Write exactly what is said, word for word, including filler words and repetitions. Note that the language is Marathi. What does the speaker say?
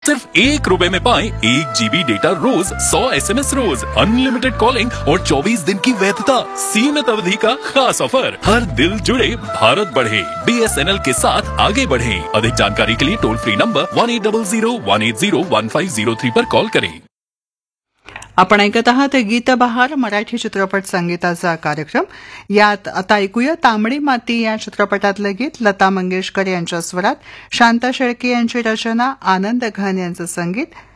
सिर्फ एक रुपए में पाएं एक जीबी डेटा रोज, सौ एसएमएस रोज, अनलिमिटेड कॉलिंग और चौबीस दिन की वैधता। सीमित अवधि का खास ऑफर। हर दिल जुड़े, भारत बढ़े। बीएसएनएल के साथ आगे बढ़े। अधिक जानकारी के लिए toll free number one eight double zero one eight zero one five zero three पर कॉल करें। आपण ऐकत आहात गीतबहार मराठी चित्रपट संगीताचा कार्यक्रम। यात आता ऐकूया तांबडी माती या चित्रपटातलं गीत लता मंगेशकर यांच्या स्वरात, शांता शेळके यांची रचना, आनंद घन यांचं संगीत,